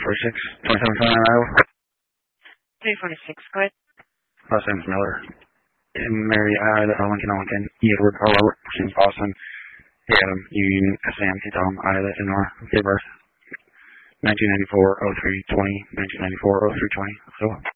346, 2729 Iowa. 346, go ahead. Last name's Miller. Mary I, Lincoln, E. Edward, R. Robert, James Boston, Adam, Union, Sam, Tom, I, Nora, date birth, 1994, 03, 20, 1994, 03, 20, so.